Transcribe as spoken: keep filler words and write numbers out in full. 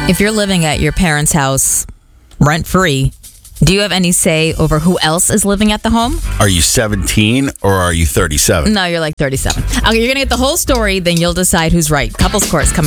If you're living at your parents' house rent-free, do you have any say over who else is living at the home? Are you seventeen or are you thirty-seven? No, you're like thirty-seven. Okay, you're going to get the whole story, then you'll decide who's right. Couples Course coming